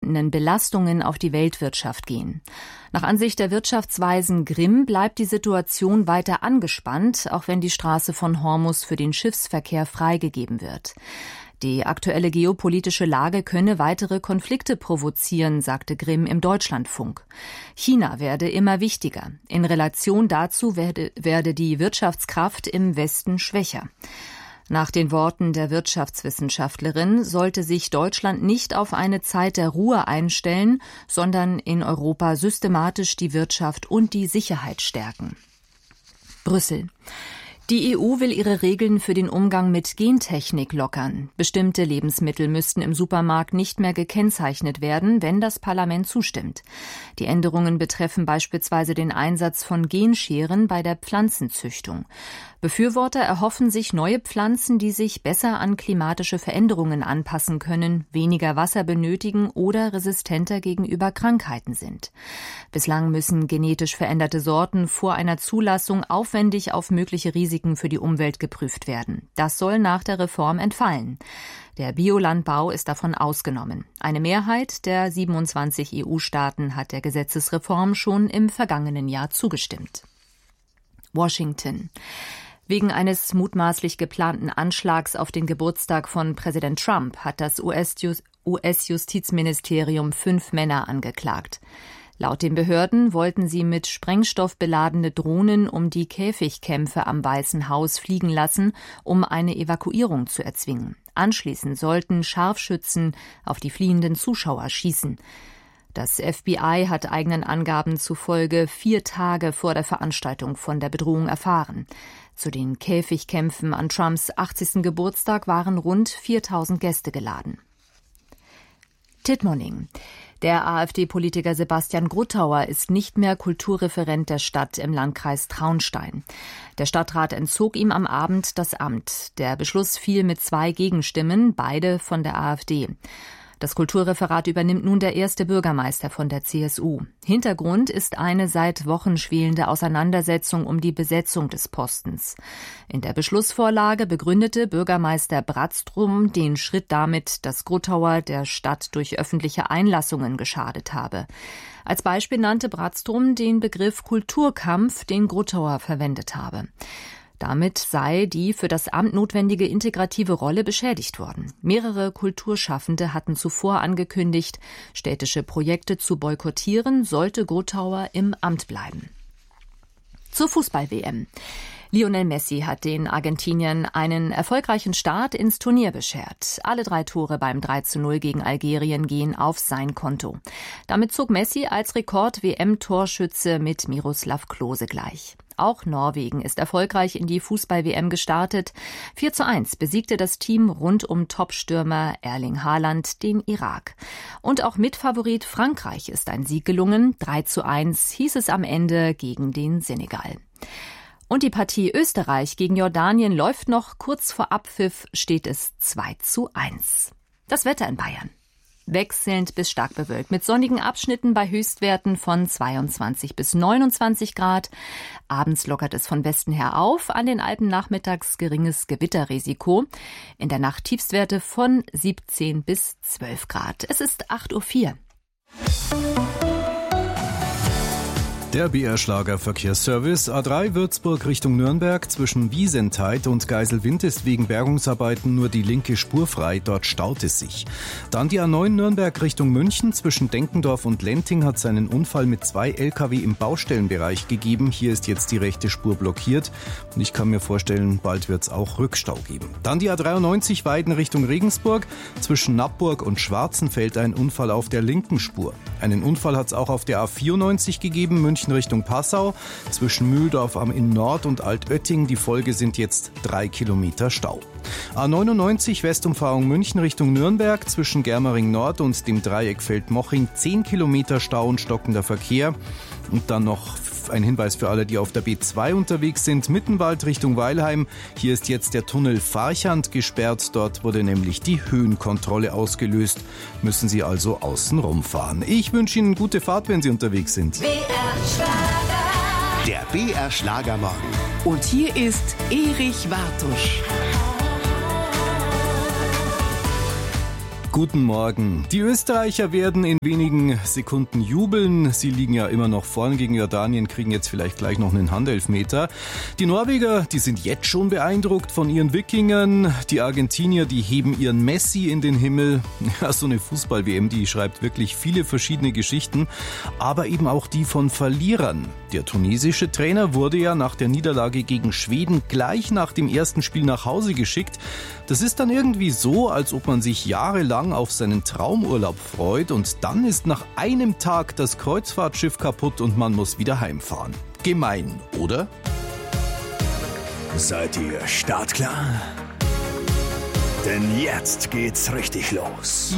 anhaltenden Belastungen auf die Weltwirtschaft gehen. Nach Ansicht der Wirtschaftsweisen Grimm bleibt die Situation weiter angespannt, auch wenn die Straße von Hormuz für den Schiffsverkehr freigegeben wird. Die aktuelle geopolitische Lage könne weitere Konflikte provozieren, sagte Grimm im Deutschlandfunk. China werde immer wichtiger. In Relation dazu werde die Wirtschaftskraft im Westen schwächer. Nach den Worten der Wirtschaftswissenschaftlerin sollte sich Deutschland nicht auf eine Zeit der Ruhe einstellen, sondern in Europa systematisch die Wirtschaft und die Sicherheit stärken. Brüssel. Die EU will ihre Regeln für den Umgang mit Gentechnik lockern. Bestimmte Lebensmittel müssten im Supermarkt nicht mehr gekennzeichnet werden, wenn das Parlament zustimmt. Die Änderungen betreffen beispielsweise den Einsatz von Genscheren bei der Pflanzenzüchtung. Befürworter erhoffen sich neue Pflanzen, die sich besser an klimatische Veränderungen anpassen können, weniger Wasser benötigen oder resistenter gegenüber Krankheiten sind. Bislang müssen genetisch veränderte Sorten vor einer Zulassung aufwendig auf mögliche Risiken für die Umwelt geprüft werden. Das soll nach der Reform entfallen. Der Biolandbau ist davon ausgenommen. Eine Mehrheit der 27 EU-Staaten hat der Gesetzesreform schon im vergangenen Jahr zugestimmt. Washington. Wegen eines mutmaßlich geplanten Anschlags auf den Geburtstag von Präsident Trump hat das US-Justizministerium 5 Männer angeklagt. Laut den Behörden wollten sie mit Sprengstoff beladene Drohnen um die Käfigkämpfe am Weißen Haus fliegen lassen, um eine Evakuierung zu erzwingen. Anschließend sollten Scharfschützen auf die fliehenden Zuschauer schießen. Das FBI hat eigenen Angaben zufolge 4 Tage vor der Veranstaltung von der Bedrohung erfahren. Zu den Käfigkämpfen an Trumps 80. Geburtstag waren rund 4.000 Gäste geladen. Tittmoning. Der AfD-Politiker Sebastian Gruttauer ist nicht mehr Kulturreferent der Stadt im Landkreis Traunstein. Der Stadtrat entzog ihm am Abend das Amt. Der Beschluss fiel mit 2 Gegenstimmen, beide von der AfD. Das Kulturreferat übernimmt nun der erste Bürgermeister von der CSU. Hintergrund ist eine seit Wochen schwelende Auseinandersetzung um die Besetzung des Postens. In der Beschlussvorlage begründete Bürgermeister Bratztrum den Schritt damit, dass Gruttauer der Stadt durch öffentliche Einlassungen geschadet habe. Als Beispiel nannte Bratztrum den Begriff Kulturkampf, den Gruttauer verwendet habe. Damit sei die für das Amt notwendige integrative Rolle beschädigt worden. Mehrere Kulturschaffende hatten zuvor angekündigt, städtische Projekte zu boykottieren, sollte Gruttauer im Amt bleiben. Zur Fußball-WM. Lionel Messi hat den Argentiniern einen erfolgreichen Start ins Turnier beschert. Alle 3 Tore beim 3:0 gegen Algerien gehen auf sein Konto. Damit zog Messi als Rekord-WM-Torschütze mit Miroslav Klose gleich. Auch Norwegen ist erfolgreich in die Fußball-WM gestartet. 4:1 besiegte das Team rund um Topstürmer Erling Haaland den Irak. Und auch Mitfavorit Frankreich ist ein Sieg gelungen. 3:1 hieß es am Ende gegen den Senegal. Und die Partie Österreich gegen Jordanien läuft noch. Kurz vor Abpfiff steht es 2:1. Das Wetter in Bayern. Wechselnd bis stark bewölkt, mit sonnigen Abschnitten bei Höchstwerten von 22 bis 29 Grad. Abends lockert es von Westen her auf, an den Alpen nachmittags geringes Gewitterrisiko. In der Nacht Tiefstwerte von 17 bis 12 Grad. Es ist 8:04 Uhr. Der BR-Schlager Verkehrsservice A3 Würzburg Richtung Nürnberg zwischen Wiesentheit und Geiselwind ist wegen Bergungsarbeiten nur die linke Spur frei, dort staut es sich. Dann die A9 Nürnberg Richtung München zwischen Denkendorf und Lenting hat seinen Unfall mit 2 Lkw im Baustellenbereich gegeben. Hier ist jetzt die rechte Spur blockiert und ich kann mir vorstellen, bald wird es auch Rückstau geben. Dann die A93 Weiden Richtung Regensburg zwischen Nappburg und Schwarzenfeld ein Unfall auf der linken Spur. Einen Unfall hat es auch auf der A94 gegeben, München Richtung Passau, zwischen Mühldorf am Inn Nord und Altötting. Die Folge sind jetzt 3 Kilometer Stau. A99 Westumfahrung München Richtung Nürnberg, zwischen Germering Nord und dem Dreieck Feldmoching 10 Kilometer Stau und stockender Verkehr. Und dann noch ein Hinweis für alle, die auf der B2 unterwegs sind. Mittenwald Richtung Weilheim. Hier ist jetzt der Tunnel Farchand gesperrt. Dort wurde nämlich die Höhenkontrolle ausgelöst. Müssen Sie also außen rumfahren. Ich wünsche Ihnen gute Fahrt, wenn Sie unterwegs sind. Der BR Schlagermorgen. Und hier ist Erich Wartusch. Guten Morgen. Die Österreicher werden in wenigen Sekunden jubeln. Sie liegen ja immer noch vorn gegen Jordanien, kriegen jetzt vielleicht gleich noch einen Handelfmeter. Die Norweger, die sind jetzt schon beeindruckt von ihren Wikingern. Die Argentinier, die heben ihren Messi in den Himmel. Ja, so eine Fußball-WM, die schreibt wirklich viele verschiedene Geschichten, aber eben auch die von Verlierern. Der tunesische Trainer wurde ja nach der Niederlage gegen Schweden gleich nach dem ersten Spiel nach Hause geschickt. Das ist dann irgendwie so, als ob man sich jahrelang auf seinen Traumurlaub freut und dann ist nach einem Tag das Kreuzfahrtschiff kaputt und man muss wieder heimfahren. Gemein, oder? Seid ihr startklar? Denn jetzt geht's richtig los.